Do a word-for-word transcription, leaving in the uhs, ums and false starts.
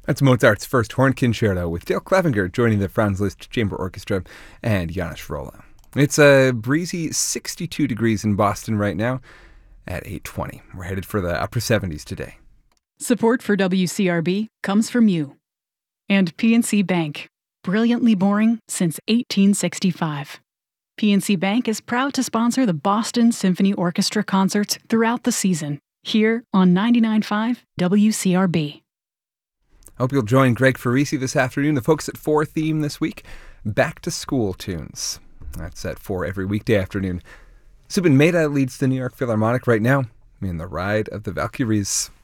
That's Mozart's first horn concerto with Dale Clevenger joining the Franz Liszt Chamber Orchestra and Janos Rolla. It's a breezy sixty-two degrees in Boston right now at eight twenty. We're headed for the upper seventies today. Support for W C R B comes from you. And P N C Bank, brilliantly boring since eighteen sixty-five. P N C Bank is proud to sponsor the Boston Symphony Orchestra concerts throughout the season, here on ninety-nine point five W C R B. I hope you'll join Greg Farisi this afternoon. The Focus at four theme this week, Back to School tunes. That's at four every weekday afternoon. Zubin Mehta leads the New York Philharmonic right now in The Ride of the Valkyries.